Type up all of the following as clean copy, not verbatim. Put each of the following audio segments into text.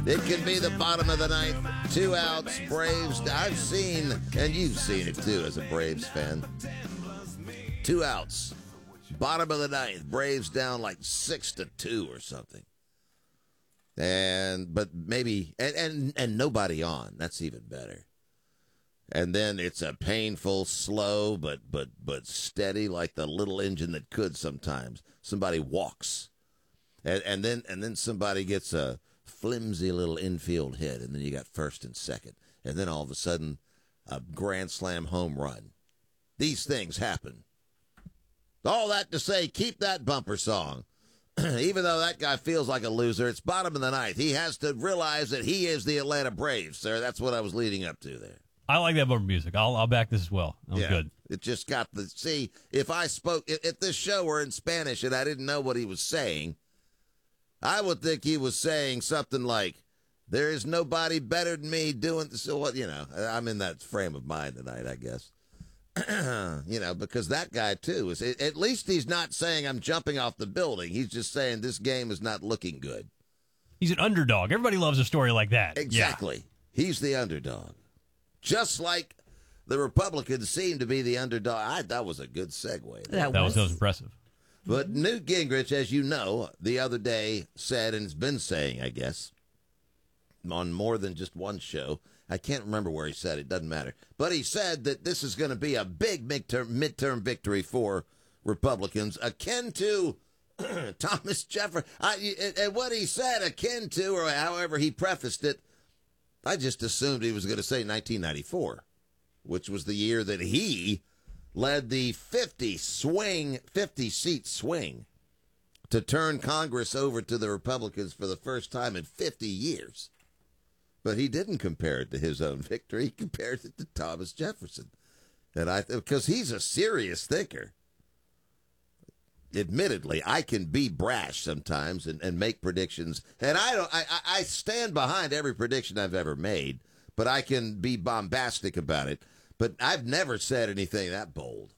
It can be the bottom of the ninth. 2 outs. Braves. I've seen, and you've seen it too as a Braves fan. 2 outs. Bottom of the ninth. Braves down like 6-2 or something. But maybe and nobody on. That's even better. And then it's a painful, slow, but steady, like the little engine that could sometimes. Somebody walks, and then somebody gets a flimsy little infield hit, and then you got first and second, and then all of a sudden, a grand slam home run. These things happen. All that to say, keep that bumper song. Even though that guy feels like a loser, it's bottom of the ninth. He has to realize that he is the Atlanta Braves, sir. That's what I was leading up to there. I like that bumper music. I'll back this as well. I'm good. It just got the... See, if this show were in Spanish and I didn't know what he was saying, I would think he was saying something like, there is nobody better than me doing... So what, I'm in that frame of mind tonight, I guess. Because that guy, too, at least he's not saying I'm jumping off the building. He's just saying this game is not looking good. He's an underdog. Everybody loves a story like that. Exactly. Yeah. He's the underdog. Just like the Republicans seem to be the underdog. That was a good segue. That was impressive. But Newt Gingrich, as you know, the other day said, and has been saying, I guess, on more than just one show, I can't remember where he said it, doesn't matter. But he said that this is going to be a big midterm victory for Republicans, akin to Thomas Jefferson. And what he said, akin to, or however he prefaced it, I just assumed he was going to say 1994, which was the year that he led the 50-seat swing to turn Congress over to the Republicans for the first time in 50 years. But he didn't compare it to his own victory. He compared it to Thomas Jefferson. Because he's a serious thinker. Admittedly, I can be brash sometimes and make predictions. And I stand behind every prediction I've ever made, but I can be bombastic about it. But I've never said anything that bold.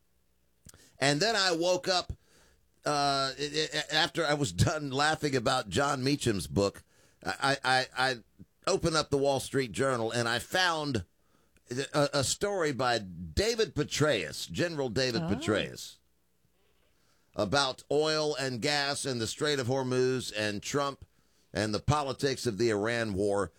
And then I woke up after I was done laughing about John Meacham's book. I opened up the Wall Street Journal, and I found a story by David Petraeus, General David Petraeus, about oil and gas and the Strait of Hormuz and Trump and the politics of the Iran war.